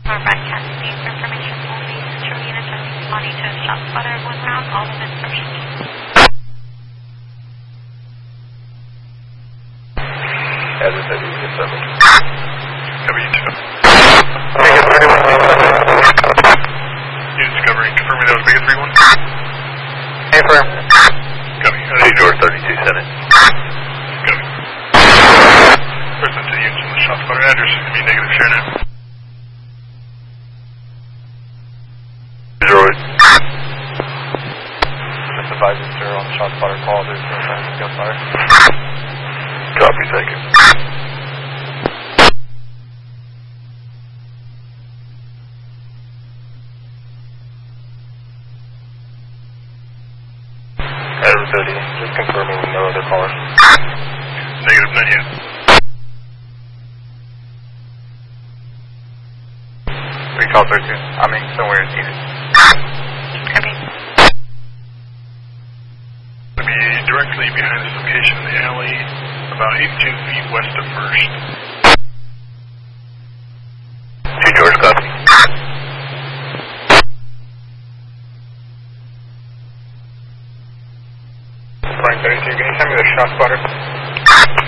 Our broadcast needs information only. Central units are responding to a shot spotter 1 round, all of it first. As I said, you get seven. W2. Units covering, confirming that was Vega 3-1. Confirm. Copy. Door 32 Senate. Copy. Present to units on the shot spotter address. Give me negative share now. Droid. Just advise us, sir, on the shot spotter call. There's no signs of gunfire. Copy, thank you. Adam 30, just confirming no other callers. Negative, not yet. Recall 32. I mean, somewhere needed. Copy. To be directly behind this location in the alley, about 82 feet west of First. 2 doors, copy. Frank 32, can you send me the shot spotter?